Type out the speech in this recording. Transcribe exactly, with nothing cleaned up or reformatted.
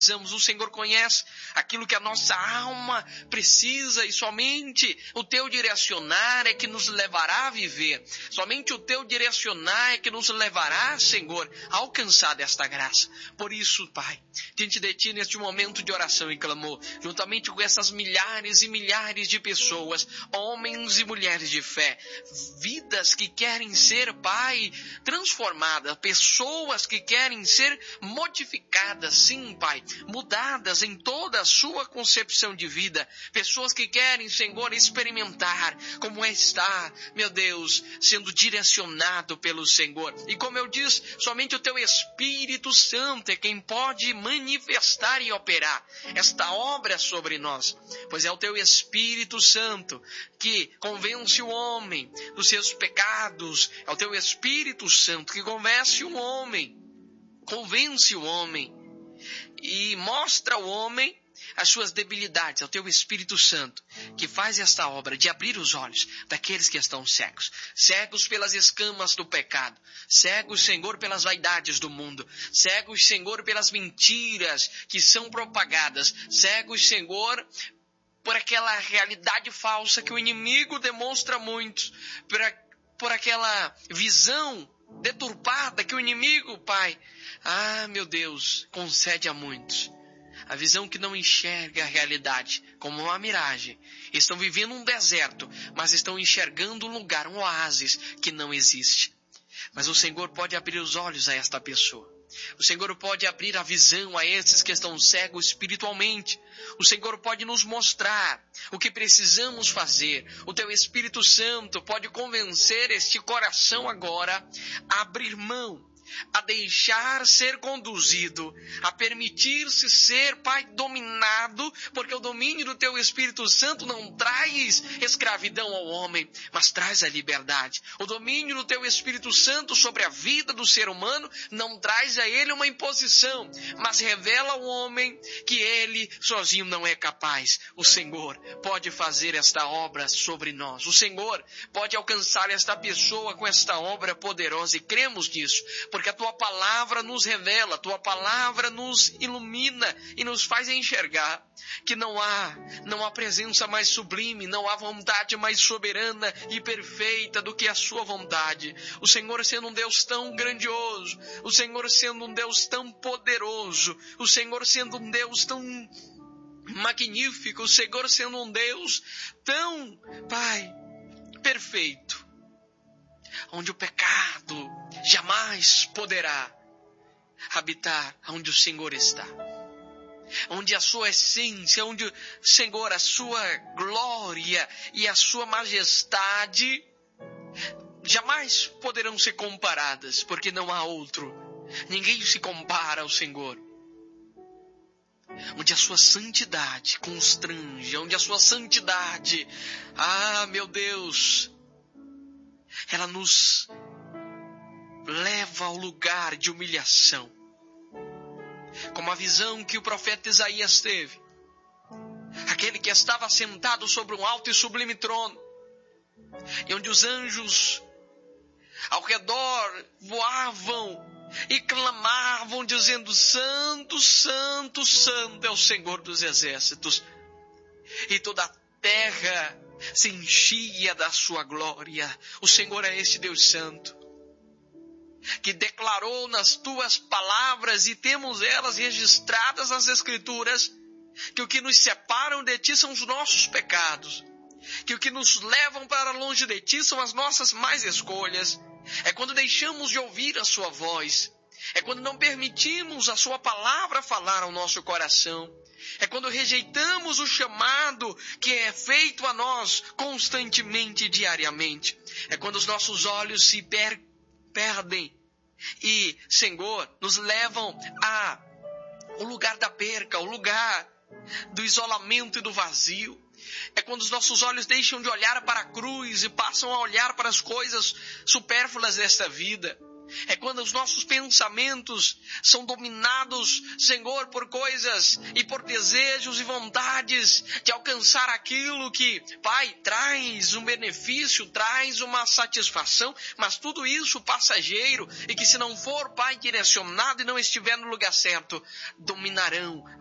O Senhor conhece aquilo que a nossa alma precisa e somente o teu direcionar é que nos levará a viver. Somente o teu direcionar é que nos levará, Senhor, a alcançar desta graça. Por isso, Pai, diante de ti neste momento de oração e clamor, juntamente com essas milhares e milhares de pessoas, homens e mulheres de fé, vidas que querem ser, Pai, transformadas, pessoas que querem ser modificadas, sim, Pai, mudadas em toda a sua concepção de vida, pessoas que querem, Senhor, experimentar como é estar, meu Deus, sendo direcionado pelo Senhor. E como eu disse, somente o teu Espírito Santo é quem pode manifestar e operar esta obra sobre nós, pois é o teu Espírito Santo que convence o homem dos seus pecados, é o teu Espírito Santo que convence o homem, convence o homem e mostra ao homem as suas debilidades. É o teu Espírito Santo que faz esta obra de abrir os olhos daqueles que estão cegos. Cegos pelas escamas do pecado. Cegos, Senhor, pelas vaidades do mundo. Cegos, Senhor, pelas mentiras que são propagadas. Cegos, Senhor, por aquela realidade falsa que o inimigo demonstra a muitos. Por, a, por aquela visão deturpada que o inimigo, Pai, ah, meu Deus, concede a muitos. A visão que não enxerga a realidade como uma miragem. Estão vivendo um deserto, mas estão enxergando um lugar, um oásis que não existe. Mas o Senhor pode abrir os olhos a esta pessoa. O Senhor pode abrir a visão a esses que estão cegos espiritualmente. O Senhor pode nos mostrar o que precisamos fazer. O teu Espírito Santo pode convencer este coração agora a abrir mão, a deixar ser conduzido, a permitir-se ser, Pai, dominado, porque o domínio do teu Espírito Santo não traz escravidão ao homem, mas traz a liberdade. O domínio do teu Espírito Santo sobre a vida do ser humano não traz a ele uma imposição, mas revela ao homem que ele sozinho não é capaz. O Senhor pode fazer esta obra sobre nós. O Senhor pode alcançar esta pessoa com esta obra poderosa e cremos nisso, porque a tua palavra nos revela, a tua palavra nos ilumina e nos faz enxergar que não há, não há presença mais sublime, não há vontade mais soberana e perfeita do que a sua vontade. O Senhor sendo um Deus tão grandioso, o Senhor sendo um Deus tão poderoso, o Senhor sendo um Deus tão magnífico, o Senhor sendo um Deus tão, Pai, perfeito, onde o pecado jamais poderá habitar onde o Senhor está. Onde a sua essência, onde, Senhor, a sua glória e a sua majestade jamais poderão ser comparadas, porque não há outro. Ninguém se compara ao Senhor. Onde a sua santidade constrange, onde a sua santidade, ah, meu Deus, ela nos leva ao lugar de humilhação. Como a visão que o profeta Isaías teve. Aquele que estava sentado sobre um alto e sublime trono. E onde os anjos ao redor voavam e clamavam dizendo: Santo, Santo, Santo é o Senhor dos exércitos. E toda a terra se enchia da sua glória. O Senhor é este Deus Santo, que declarou nas tuas palavras, e temos elas registradas nas Escrituras, que o que nos separam de ti são os nossos pecados, que o que nos levam para longe de ti são as nossas más escolhas. É quando deixamos de ouvir a sua voz, é quando não permitimos a sua palavra falar ao nosso coração, é quando rejeitamos o chamado que é feito a nós constantemente e diariamente, é quando os nossos olhos se per perdem e, Senhor, nos levam a o lugar da perca, o lugar do isolamento e do vazio. É quando os nossos olhos deixam de olhar para a cruz e passam a olhar para as coisas supérfluas desta vida. É quando os nossos pensamentos são dominados, Senhor, por coisas e por desejos e vontades de alcançar aquilo que, Pai, traz um benefício, traz uma satisfação, mas tudo isso passageiro e que se não for, Pai, direcionado e não estiver no lugar certo, dominarão